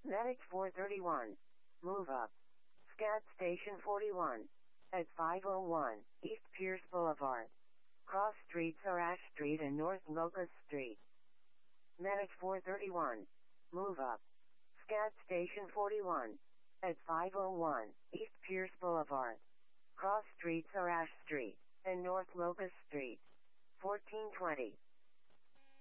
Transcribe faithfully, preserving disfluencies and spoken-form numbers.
Medic four thirty-one. Move up. Scat Station forty-one. At five oh one, East Pierce Boulevard. Cross streets are Ash Street and North Locust Street. Medic four thirty-one. Move up. Scat Station forty-one. At five oh one, East Pierce Boulevard. Cross streets are Ash Street and North Locust Street. fourteen twenty.